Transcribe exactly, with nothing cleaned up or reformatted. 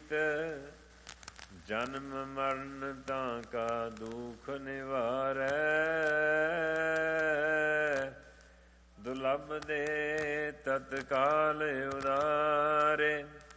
ਪ੍ਰੀਤ, ਜਨਮ ਮਰਨ ਤਾਂ ਕਾ ਦੁਖ ਨਿਵਾਰੈ। ਦੁਲਭ ਦੇ ਤਤਕਾਲ ਉਦਾਰੇ,